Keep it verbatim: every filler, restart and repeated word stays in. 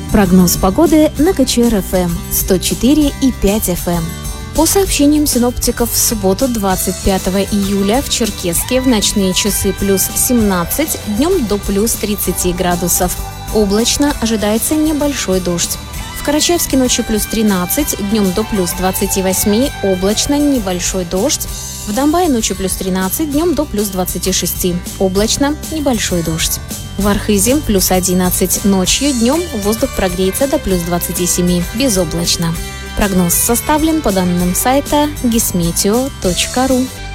Прогноз погоды на КЧР-ФМ сто четыре и пять эф эм. По сообщениям синоптиков, в субботу двадцать пятого июля в Черкесске в ночные часы плюс семнадцать, днем до плюс тридцать градусов. Облачно, ожидается небольшой дождь. В Карачаевске ночью плюс тринадцать, днем до плюс двадцать восемь, облачно, небольшой дождь. В Домбае ночью плюс тринадцать, днем до плюс двадцать шесть, облачно, небольшой дождь. В Архизе плюс одиннадцать, ночью, днем воздух прогреется до плюс двадцать семь, безоблачно. Прогноз составлен по данным сайта гисметео точка ру.